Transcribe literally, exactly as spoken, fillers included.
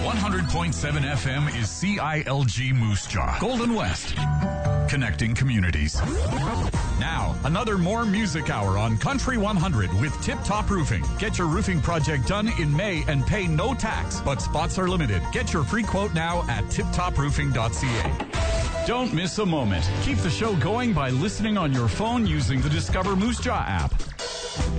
one hundred point seven F M is C I L G Moose Jaw, Golden West. Connecting communities. Now, another more music hour on Country one hundred with Tip Top Roofing. Get your roofing project done in May and pay no tax, but spots are limited. Get your free quote now at tip top roofing dot c a. Don't miss a moment. Keep the show going by listening on your phone using the Discover Moose Jaw app.